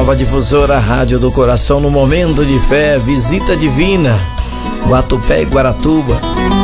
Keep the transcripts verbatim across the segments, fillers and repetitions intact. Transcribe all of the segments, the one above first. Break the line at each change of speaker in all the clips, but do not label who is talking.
nova difusora Rádio do Coração no momento de fé, visita divina, Guatupé e Guaratuba.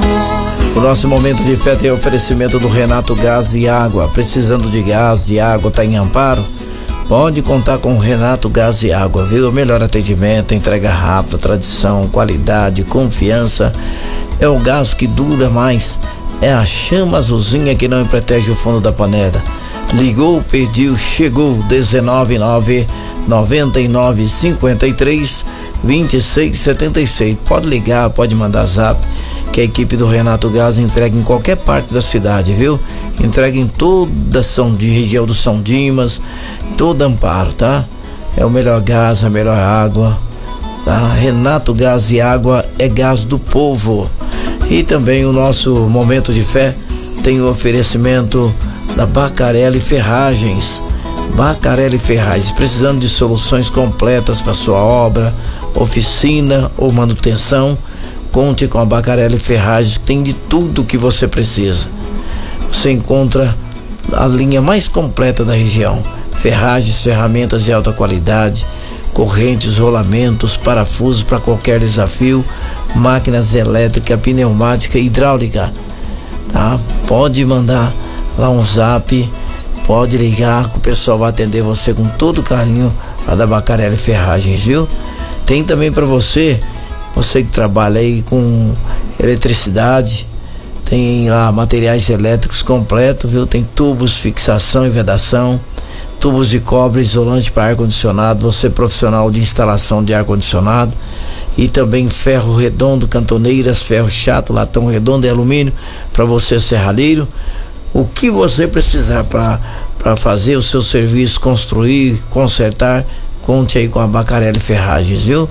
O nosso momento de fé tem oferecimento do Renato Gás e Água. Precisando de gás e água, tá em Amparo? Pode contar com o Renato Gás e Água, viu? O melhor atendimento, entrega rápida, tradição, qualidade, confiança. É o gás que dura mais. É a chama azulzinha que não protege o fundo da panela. Ligou, pediu, chegou. dezenove nove noventa e nove cinquenta e três vinte e seis setenta e seis. Pode ligar, pode mandar zap, que a equipe do Renato Gás entrega em qualquer parte da cidade, viu? Entrega em toda a São de região do São Dimas, todo Amparo, tá? É o melhor gás, a melhor água, tá? Renato Gás e Água é gás do povo. E também o nosso momento de fé tem o oferecimento da Bacarelli Ferragens. Bacarelli Ferragens, precisando de soluções completas para sua obra, oficina ou manutenção, conte com a Bacarelli Ferragens, que tem de tudo que você precisa. Você encontra a linha mais completa da região: ferragens, ferramentas de alta qualidade, correntes, rolamentos, parafusos para qualquer desafio, máquinas elétrica, pneumática e hidráulica, tá? Pode mandar lá um zap, pode ligar que o pessoal vai atender você com todo carinho, lá da Bacarelli Ferragens, viu? Tem também para você, você que trabalha aí com eletricidade, tem lá materiais elétricos completos, viu? Tem tubos, fixação e vedação, tubos de cobre, isolante para ar-condicionado, você profissional de instalação de ar-condicionado, e também ferro redondo, cantoneiras, ferro chato, latão redondo e alumínio para você serralheiro. O que você precisar para para fazer o seu serviço, construir, consertar, conte aí com a Bacarelli Ferragens, viu?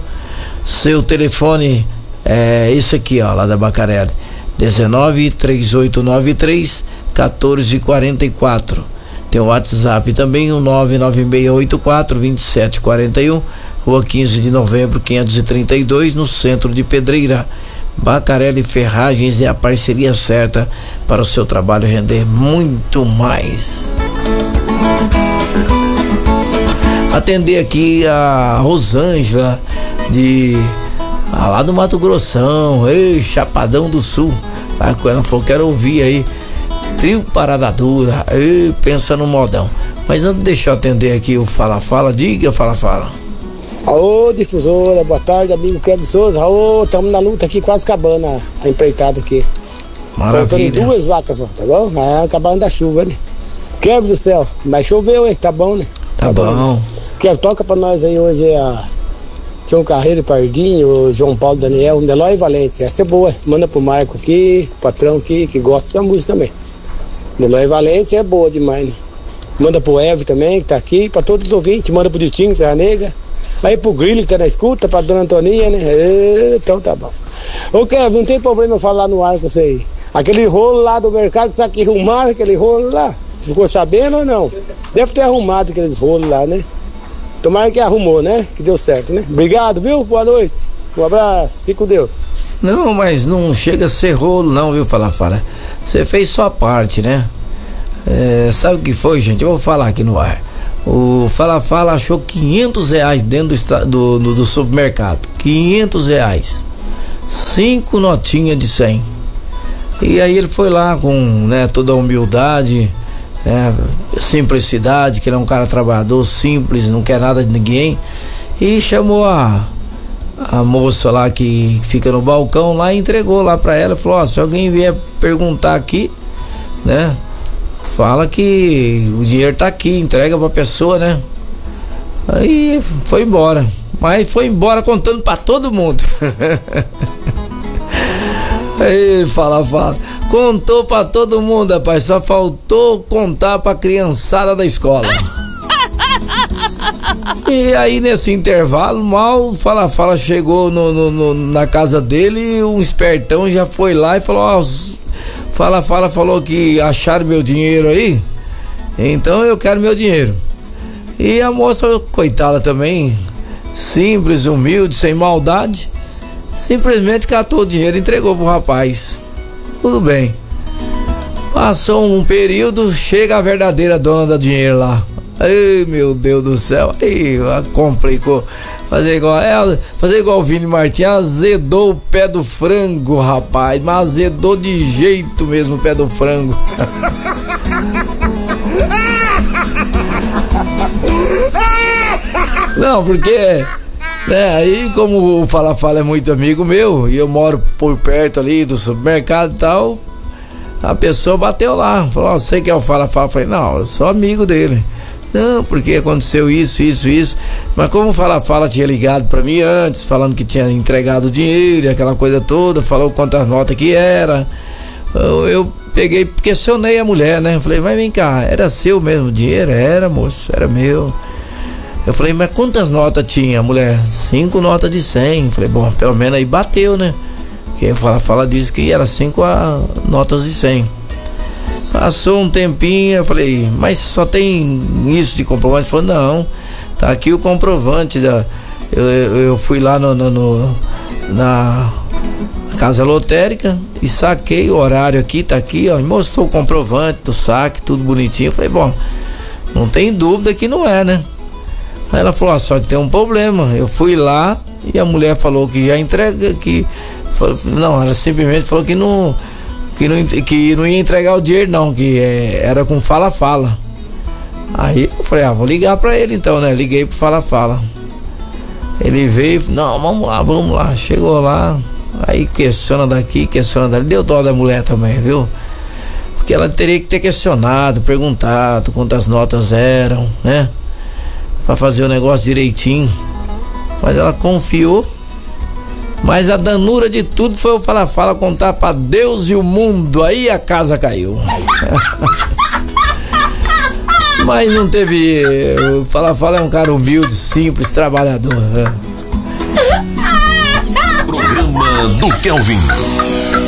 Seu telefone é esse aqui, ó, lá da Bacarelli: dezenove, três oito nove três, quatorze quarenta e quatro. Tem o WhatsApp também, o nove nove seis oito quatro, dois sete quatro um, Rua quinze de novembro, quinhentos e trinta e dois, no centro de Pedreira. Bacarelli Ferragens é a parceria certa para o seu trabalho render muito mais. Atender aqui a Rosângela de ah, lá do Mato Grossão, ei, Chapadão do Sul. Tá? Ela falou: quero ouvir aí Trio Parada Dura, ei, pensa no modão. Mas antes, deixa eu atender aqui o Fala Fala. Diga, Fala Fala.
Alô, difusora, boa tarde, amigo Kevin Souza. Alô, estamos na luta aqui, quase acabando a, a empreitada aqui.
Maravilha.
Faltando duas vacas só, tá bom? Vai acabando da chuva, né? Kevin do céu, mas choveu, hein? Tá bom, né?
Tá, tá bom. bom.
Kevin, toca pra nós aí hoje a João Carreiro, Pardinho, o João Paulo Daniel, o Neló e Valente. Essa é boa, manda pro Marco aqui, patrão aqui, que gosta dessa música também. Neló e Valente é boa demais, né? Manda pro Eve também, que tá aqui, pra todos os ouvintes, manda pro Ditinho, Serra Negra. Aí pro Grilo, que tá na escuta, pra Dona Antoninha, né? E, então tá bom. Ô Kevin, não tem problema eu falar no ar com você aí. Aquele rolo lá do mercado, sabe que arrumaram aquele rolo lá? Ficou sabendo ou não? Deve ter arrumado aqueles rolos lá, né? Tomara que arrumou, né? Que deu certo, né? Obrigado, viu? Boa noite. Um abraço. Fique com Deus.
Não, mas não chega a ser rolo não, viu, Fala Fala? Você fez sua parte, né? É, sabe o que foi, gente? Eu vou falar aqui no ar. O Fala Fala achou quinhentos reais dentro do, do, do, do supermercado. quinhentos reais. Cinco notinhas de cem. E aí ele foi lá com, né, toda a humildade, né, simplicidade, que ele é um cara trabalhador, simples, não quer nada de ninguém. E chamou a, a moça lá que fica no balcão lá e entregou lá pra ela. Falou: ó, se alguém vier perguntar aqui, né, fala que o dinheiro tá aqui, entrega pra pessoa, né? Aí foi embora, mas foi embora contando pra todo mundo. Aí, Fala Fala, contou pra todo mundo, rapaz, só faltou contar pra criançada da escola. E aí nesse intervalo, mal Fala Fala chegou no, no, no, na casa dele, um espertão já foi lá e falou: ó, Fala Fala falou que acharam meu dinheiro aí, então eu quero meu dinheiro. E a moça, coitada também, simples, humilde, sem maldade, simplesmente catou o dinheiro e entregou pro rapaz. Tudo bem. Passou um período, chega a verdadeira dona do dinheiro lá. Ai, meu Deus do céu, aí complicou. Fazer igual, é, fazer igual o Vini Martins, azedou o pé do frango, rapaz, mas azedou de jeito mesmo o pé do frango. Não, porque, né, aí como o Fala Fala é muito amigo meu, e eu moro por perto ali do supermercado e tal, a pessoa bateu lá, falou, você que é o Fala Fala? Eu falei, não, eu sou amigo dele. Não, porque aconteceu isso, isso, isso. Mas como o Fala Fala tinha ligado pra mim antes, falando que tinha entregado o dinheiro e aquela coisa toda, falou quantas notas que era, eu, eu peguei, questionei a mulher, né? Eu falei, mas vem cá, era seu mesmo o dinheiro? Era, moço, era meu. Eu falei, mas quantas notas tinha, mulher? Cinco notas de cem. Eu falei, bom, pelo menos aí bateu, né? Porque o Fala Fala disse que era cinco a, notas de cem. Passou um tempinho, eu falei, mas só tem isso de comprovante? Ele falou, não, tá aqui o comprovante da. Eu, eu, eu fui lá no, no, no, na casa lotérica e saquei o horário aqui, tá aqui, ó, e mostrou o comprovante do saque, tudo bonitinho. Eu falei, bom, não tem dúvida que não é, né? Aí ela falou, ah, só que tem um problema. Eu fui lá e a mulher falou que já entrega, que. Não, ela simplesmente falou que não. Que não, que não ia entregar o dinheiro não, que é, era com Fala Fala. Aí eu falei, ah, vou ligar pra ele então, né? Liguei pro Fala Fala. Ele veio, não, vamos lá, vamos lá. Chegou lá, aí questiona daqui, questiona dali. Deu dó da mulher também, viu? Porque ela teria que ter questionado, perguntado quantas notas eram, né? Pra fazer o negócio direitinho. Mas ela confiou. Mas a danura de tudo foi o Fala Fala contar pra Deus e o mundo. Aí a casa caiu. Mas não teve. O Fala Fala é um cara humilde, simples, trabalhador.
Programa do Kelvin.